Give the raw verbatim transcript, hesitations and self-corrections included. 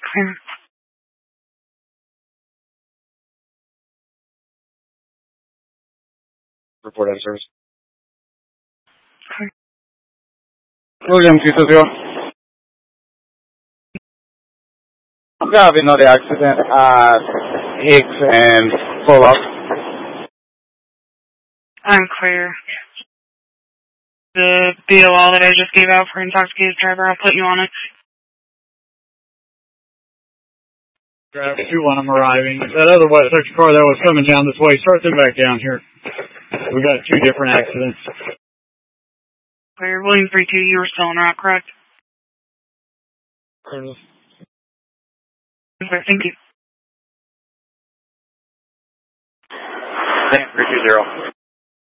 Clear. Report out of service. Clear. William two two zero. I'm having another accident at Hicks and pull up. I'm clear. The B O L that I just gave out for intoxicated driver, I'll put you on it. Driver two one, I'm arriving. That other white search car that was coming down this way, start them back down here. We got two different accidents. Clear. William three two, you were still en route, correct? Colonel. Clear, thank you. three two zero.